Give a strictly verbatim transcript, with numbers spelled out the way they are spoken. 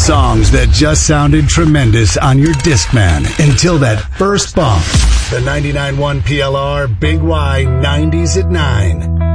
Songs that just sounded tremendous on your Discman until that first bump. The ninety-nine point one P L R Big Y nineties at nine.